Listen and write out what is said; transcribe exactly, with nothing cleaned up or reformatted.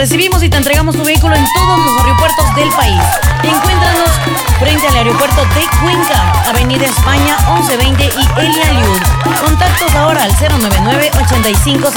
recibimos y te entregamos tu vehículo en todos los aeropuertos del país. Encuéntranos frente al aeropuerto de Cuenca, Avenida España once veinte y Elia Liud. Contactos ahora al cero nueve nueve, ochenta y cinco